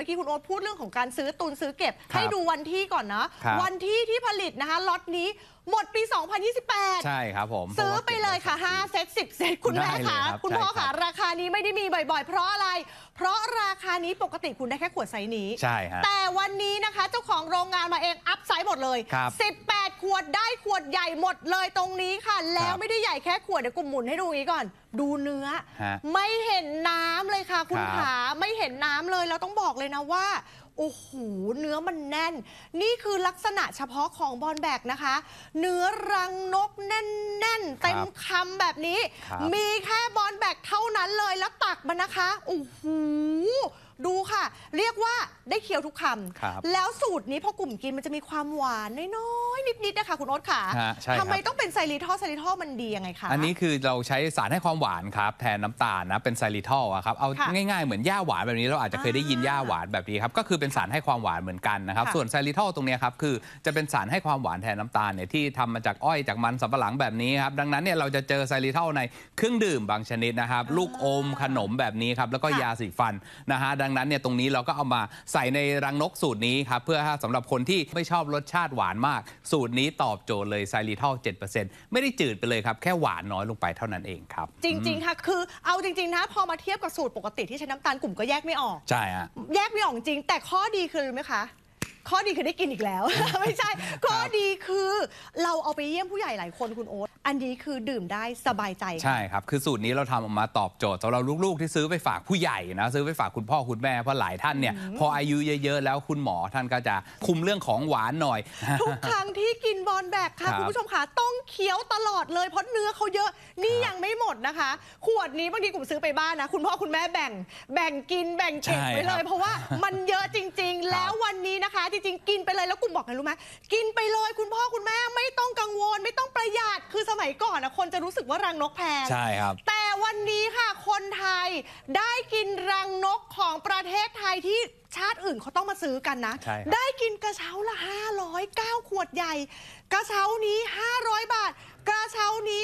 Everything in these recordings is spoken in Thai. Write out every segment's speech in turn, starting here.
กี้คุณโอ๊ตพูดเรื่องของการซื้อตุนซื้อเก็บให้ดูวันที่ก่อนนะวันที่ที่ผลิตนะคะล็อตนี้หมดปี 2028 ใช่ครับผมซื้อไปเลยค่ะ5 เซต 10 เซตคุณแม่ค่ะคุณพ่อค่ะราคานี้ไม่ได้มีบ่อยๆเพราะอะไรเพราะราคานี้ปกติคุณได้แค่ขวดไซส์นี้ใช่ฮะแต่วันนี้นะคะเจ้าของโรงงานมาเองอัพไซส์หมดเลย18 ขวดได้ขวดใหญ่หมดเลยตรงนี้ค่ะแล้วไม่ได้ใหญ่แค่ขวดเดี๋ยวกลุ่มหมุนให้ดูอย่างนี้ก่อนดูเนื้อไม่เห็นน้ำเลยค่ะคุณขาไม่เห็นน้ำเลยแล้วต้องบอกเลยนะว่าโอ้โหเนื้อมันแน่นนี่คือลักษณะเฉพาะของบอลแบกนะคะเนื้อรังนกแน่นๆเต็มคำแบบนี้มีแค่บอลแบกเท่านั้นเลยแล้วตักมันนะคะโอ้โหดูค่ะเรียกว่าได้เคี้ยวทุกคำแล้วสูตรนี้พอกลุ่มกินมันจะมีความหวานน้อยๆนิดๆนะคะคุณโอ๊ตค่ะทำไมต้องเป็นไซริทอลมันดียังไงคะอันนี้คือเราใช้สารให้ความหวานครับแทนน้ำตาลนะเป็นไซริทอลครับเอาง่ายๆเหมือนหญ้าหวานแบบนี้เราอาจจะเคยได้ยินหญ้าหวานแบบนี้ครับก็คือเป็นสารให้ความหวานเหมือนกันนะครับส่วนไซริทอลตรงนี้ครับคือจะเป็นสารให้ความหวานแทนน้ำตาลเนี่ยที่ทำมาจากอ้อยจากมันสำปะหลังแบบนี้ครับดังนั้นเนี่ยเราจะเจอไซริทอลในเครื่องดื่มบางชนิดนะครับลูกอมขนมแบบนี้ครับแล้วก็ยาสีฟันนะฮะดังนั้นเนี่ยตรงนี้เราก็เอามาใส่ในรังนกสูตรนี้ครับเพื่อสำหรับคนที่ไม่ชอบรสชาติหวานมากสูตรนี้ตอบโจทย์เลยไซริทอล 7% ไม่ได้จืดไปเลยครับแค่หวานน้อยลงไปเท่านั้นเองครับจริงๆค่ะคือเอาจริงๆนะพอมาเทียบกับสูตรปกติที่ใช้น้ำตาลกลุ่มก็แยกไม่ออกใช่ฮะแยกไม่ออกจริงแต่ข้อดีคือรู้ไหมคะข้อดีคือได้กินอีกแล้วไม่ใช่ข้อดีคือเราเอาไปเยี่ยมผู้ใหญ่หลายคนคุณโอ๊ตอันนี้คือดื่มได้สบายใจใช่ครับคือสูตรนี้เราทำออกมาตอบโจทย์สำหรับลูกๆที่ซื้อไปฝากผู้ใหญ่นะซื้อไปฝากคุณพ่อคุณแม่เพราะหลายท่านเนี่ยพออายุเยอะๆแล้วคุณหมอท่านก็จะคุมเรื่องของหวานหน่อยทุกครั้งที่กินบอลแบกค่ะคุณผู้ชมค่ะต้องเคี้ยวตลอดเลยเพราะเนื้อเขาเยอะนี่ยังไม่หมดนะคะขวดนี้บางทีกลุ่มซื้อไปบ้านนะคุณพ่อคุณแม่แบ่งกินแบ่งเก็บไปเลยเพราะว่ามันเยอะจริงๆแล้ววันนี้นะคะจริงๆกินไปเลยแล้วกลุ่มบอกไงรู้ไหมกินไปเลยคุณพ่อคุณแม่ไม่ต้องกังวลไม่ต้องประหยัดคือสมัยก่อนนะคนจะรู้สึกว่ารังนกแพงใช่ครับแต่วันนี้ค่ะคนไทยได้กินรังนกของประเทศไทยที่ชาติอื่นเขาต้องมาซื้อกันนะได้กินกระเช้าละ509 ขวดใหญ่กระเช้านี้500 บาทกระเช้านี้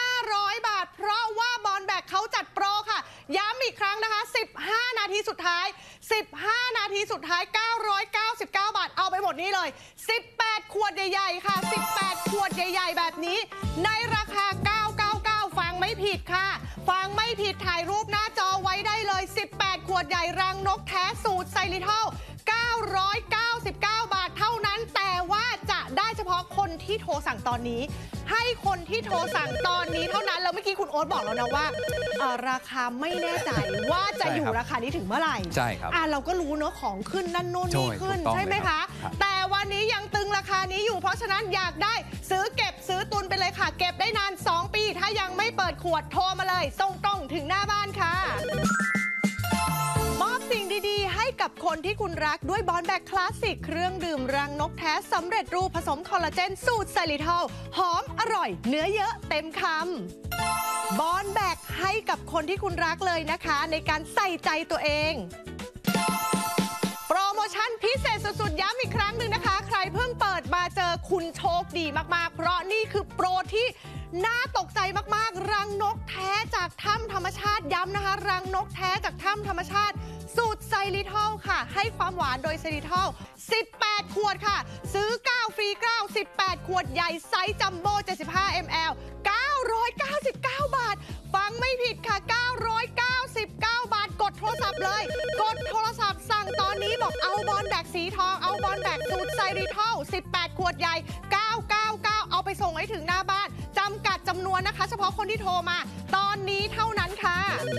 500 บาทเพราะว่าบอลแบกเขาจัดโปรค่ะย้ำอีกครั้งนะคะ15 นาทีสุดท้าย15 นาทีสุดท้าย999 บาทเอาไปหมดนี้เลย18 ขวดใหญ่ๆค่ะ18 ขวดใหญ่ๆแบบนี้ในราคา999ฟังไม่ผิดค่ะฟังไม่ผิดถ่ายรูปหน้าจอไว้ได้เลย18 ขวดใหญ่รังนกแท้สูตรไซริทอล999 บาทเท่านั้นแต่ว่าจะได้เฉพาะคนที่โทรสั่งตอนนี้ให้คนที่โทรสั่งตอนนี้เท่านั้นแล้วเมื่อกี้คุณโอ๊ตบอกแล้วนะว่าราคาไม่แน่ใจว่าจะอยู่ราคานี้ถึงเมื่อไหร่ใช่ครับเราก็รู้เนอะของขึ้นนั่นโน่นนี่ขึ้นใช่ไหมคะแต่วันนี้ยังตึงราคานี้อยู่เพราะฉะนั้นอยากได้ซื้อเก็บซื้อตุนไปเลยค่ะเก็บได้นาน2 ปีถ้ายังไม่เปิดขวดโทรมาเลยส่งตรงถึงหน้าบ้านค่ะมอบสิ่งดีๆให้กับคนที่คุณรักด้วยบอลแบกคลาสสิกเครื่องดื่มรังนกแท้สำเร็จรูปผสมคอลลาเจนสูตรไซริทอลหอมอร่อยเนื้อเยอะเต็มคำบอลแบกให้กับคนที่คุณรักเลยนะคะในการใส่ใจตัวเองโปรโมชั่นพิเศษสุดๆย้ำอีกครั้งหนึ่งนะคะใครเพิ่งเปิดมาเจอคุณโชคดีมากๆเพราะนี่คือโปรที่น่าตกใจมากๆรังนกแท้จากถ้ำธรรมชาติย้ำนะคะรังนกแท้จากถ้ำธรรมชาติสูตรไซริทอลค่ะให้ความหวานโดยไซริทอล18 ขวดค่ะซื้อ9ฟรี9 18 ขวดใหญ่ไซส์จัมโบ้75 ml 999 บาทฟังไม่ผิดค่ะ999 บาทกดโทรศัพท์เลยกดโทรศัพท์สั่งตอนนี้บอกเอาบอลแบกสีทองเอาบอลแบกสูตรไซริทอล18 ขวดใหญ่999เอาไปส่งให้ถึงหน้าบ้านจำกัดจำนวนนะคะเฉพาะคนที่โทรมาตอนนี้เท่านั้นค่ะ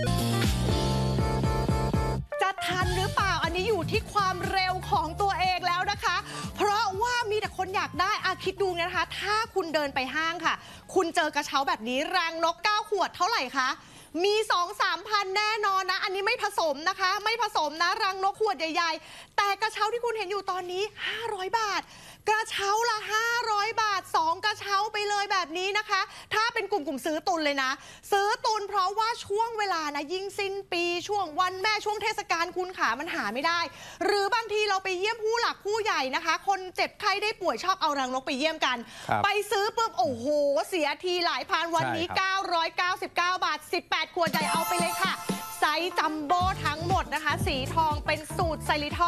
จะทันหรือเปล่าอันนี้อยู่ที่ความเร็วของตัวเองแล้วนะคะเพราะว่ามีแต่คนอยากได้คิดดูนะคะถ้าคุณเดินไปห้างค่ะคุณเจอกระเช้าแบบนี้รังนก9 ขวดเท่าไหร่คะมี 2-3 พันแน่นอนนะอันนี้ไม่ผสมนะคะไม่ผสมนะรังนกขวดใหญ่ๆแต่กระเช้าที่คุณเห็นอยู่ตอนนี้500 บาทกระเช้าละ500 บาท2 กระเช้าไปเลยแบบนี้นะคะถ้าเป็นกลุ่มซื้อตุนเลยนะซื้อตุนเพราะว่าช่วงเวลานะยิ่งสิ้นปีช่วงวันแม่ช่วงเทศกาลคุณขามันหาไม่ได้หรือบางทีเราไปเยี่ยมผู้หลักผู้ใหญ่นะคะคนเจ็บไข้ได้ป่วยชอบเอารังนกไปเยี่ยมกันไปซื้อปุ๊บโอ้โหเสียทีหลายพันวันนี้999 บาท18 ขวดใหญ่เอาไปเลยค่ะไซส์จัมโบ้ทั้งหมดนะคะสีทองเป็นสูตรไซริทอล